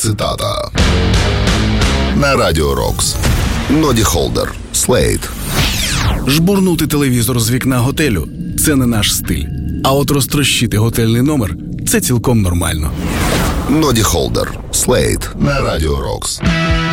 цитата. На Радіо Рокс. Ноді Холдер. Слейд. Жбурнути телевізор з вікна готелю – це не наш стиль. А от розтрощити готельний номер – це цілком нормально. Ноді Холдер. Слейд. На Радіо Рокс.